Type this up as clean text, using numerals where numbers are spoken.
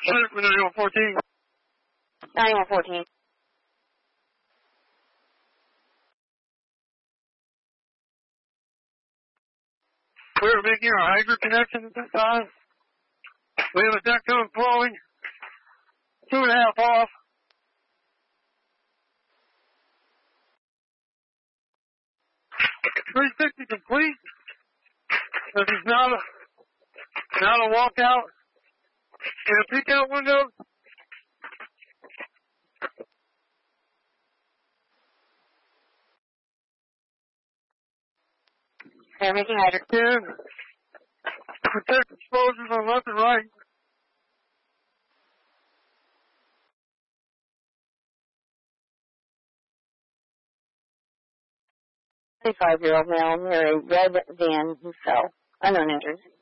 9114. 9114. We're making our hydrant connection at this time. We have a deck cone flowing. 2.5 off. .360 complete. This is not a walkout in a peek out window. They're making hydrant. 10. Protect exposures on left and right. 35-year-old male near a red van who fell. Unknown injuries.